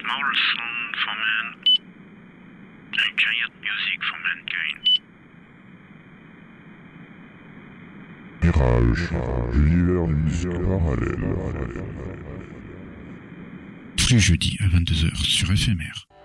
Small Song for Man, and Giant Music for Mankind. Mirage, l'univers d'une musique parallèle. Tous les jeudis à 22h sur FMR.